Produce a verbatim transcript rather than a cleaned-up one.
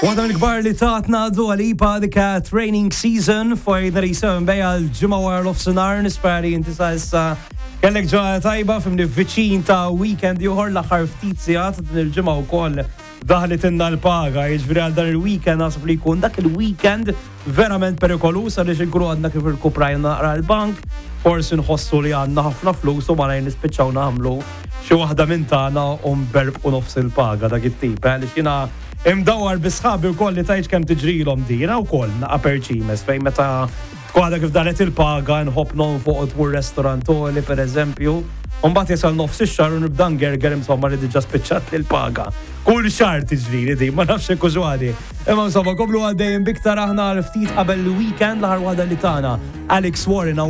Waħda mill-kbar li taħtna għaddu għal-ipa dika training season for thirty-seven bej għal-ġimma war l-ofsenar nispari inti sa' issa kellek ġoħa tajba fimni viċin ta' weekend juħor l-axar ftit sijat din il-ġimma u koll daħlit inna l-paga jiġviri għal dan il-weekend nasib li jkun dak il-weekend verament perikolus għalix nkunu għadna kif il-kuprajna naqra l-bank forsi nħossu li għanna ħafna flus u ma najn nispiċċaw naħmlu xi waħda minn tagħna u mberb u nofs il-paga dak it-tip għalix jina imdawar bisħabi u koll li tajċ kem tiġrilom dina u koll naqa perċimes fej meta tkwaħda kif daret il-paga nħobb non fuq tmur restorantoli per eżempju unbat jesal nofs ix-xar u nibdan gerger insomma li diġa spiċċat li l-paga. Kull xar tiġrili di, ma nafx kużwadi. Imma insomma, koplu għaddejn biktar aħna l-ftit qabel il-weekend l-ħar waħda li tana Alex Warren